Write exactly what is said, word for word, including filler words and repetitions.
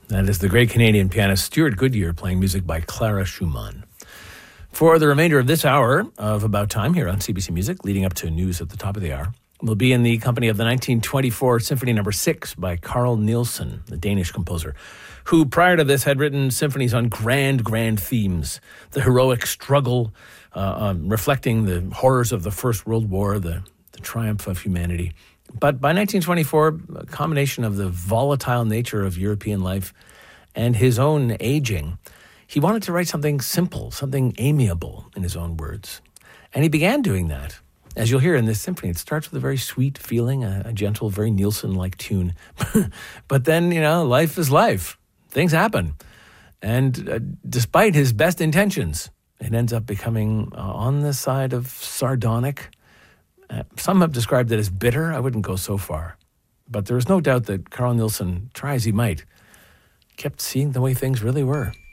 That is the great Canadian pianist Stuart Goodyear playing music by Clara Schumann. For the remainder of this hour of About Time here on C B C Music, leading up to news at the top of the hour, we'll be in the company of the nineteen twenty-four Symphony Number Six by Carl Nielsen, the Danish composer, who prior to this had written symphonies on grand, grand themes. The heroic struggle, uh, um, reflecting the horrors of the First World War, the, the triumph of humanity. But by nineteen twenty-four, a combination of the volatile nature of European life and his own aging, he wanted to write something simple, something amiable, in his own words. And he began doing that. As you'll hear in this symphony, it starts with a very sweet feeling, a, a gentle, very Nielsen-like tune. But then, you know, life is life. Things happen. And uh, despite his best intentions, it ends up becoming uh, on the side of sardonic. Uh, some have described it as bitter. I wouldn't go so far. But there is no doubt that Carl Nielsen, try as he might, kept seeing the way things really were.